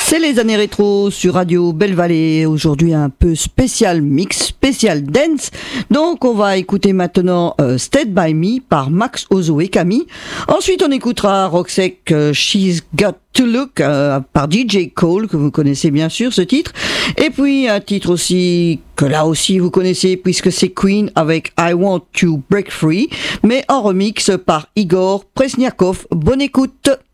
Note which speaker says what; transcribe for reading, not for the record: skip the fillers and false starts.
Speaker 1: C'est les années rétro sur Radio Belle Vallée. Aujourd'hui un peu spécial mix, spécial dance. Donc on va écouter maintenant Stay By Me par Max Ozo et Camille. Ensuite on écoutera Roxette She's Got To Look par DJ Cole, que vous connaissez bien sûr ce titre. Et puis un titre aussi que là aussi vous connaissez puisque c'est Queen avec I Want to Break Free, mais en remix par Igor Presniakov. Bonne écoute.